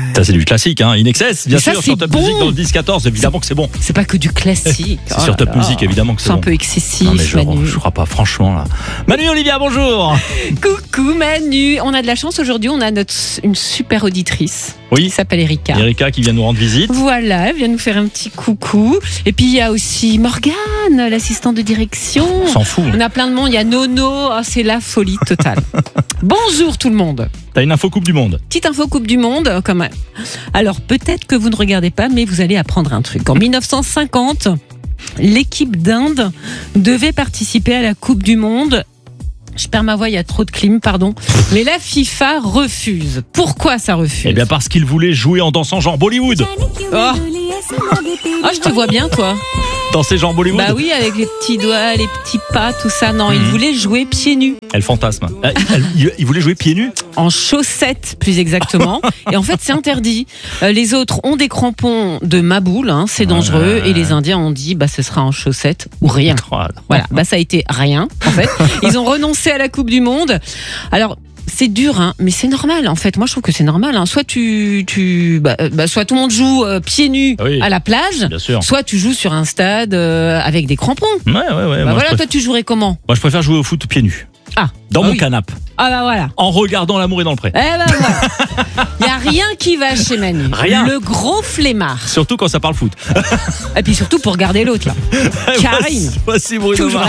Ça, c'est du classique, hein. In Excess, bien Mais ça, sûr, c'est sur Top bon. Music dans le 10-14, évidemment que c'est bon. C'est pas que du classique. C'est sur Top Music, évidemment que c'est C'est un bon. peu excessif, Non, mais Manu. je crois pas, franchement, là. Manu Olivia, bonjour. Coucou Manu. On a de la chance aujourd'hui, on a une super auditrice. Oui. Qui s'appelle Erika. Erika qui vient nous rendre visite. Voilà, elle vient nous faire un petit coucou. Et puis il y a aussi Morgane, l'assistante de direction. On s'en fout. On a plein de monde, il y a Nono, c'est la folie totale. Bonjour tout le monde. T'as une info Coupe du Monde. Petite info Coupe du Monde, quand même. Alors peut-être que vous ne regardez pas, mais vous allez apprendre un truc. En 1950, l'équipe d'Inde devait participer à la Coupe du Monde. Je perds ma voix, il y a trop de clim, pardon. Mais la FIFA refuse. Pourquoi ça refuse ? Eh bien parce qu'il voulait jouer en dansant genre Bollywood. Oh, je te vois bien, toi. Danser genre Bollywood. Bah oui, avec les petits doigts, les petits pas, tout ça. Non, il voulait jouer pieds nus. Elle fantasme. Il voulait jouer pieds nus. En chaussettes, plus exactement. Et en fait, c'est interdit. Les autres ont des crampons de maboule, hein, c'est dangereux. Et les Indiens ont dit, ce sera en chaussettes ou rien. Voilà, ça a été rien, en fait. Ils ont renoncé à la Coupe du Monde. Alors, c'est dur, hein, mais c'est normal, en fait. Moi, je trouve que c'est normal. Hein. Soit soit tout le monde joue pieds nus à la plage, bien sûr. Soit tu joues sur un stade avec des crampons. Ouais. Voilà, toi, tu jouerais comment ? Moi, je préfère jouer au foot pieds nus. Dans mon canapé. Voilà. En regardant L'amour est dans le pré. Voilà. Il n'y a rien qui va chez Manu. Rien. Le gros flemmard. Surtout quand ça parle foot. Et puis surtout pour garder l'autre, là. Karine. Voici Bruno Mars.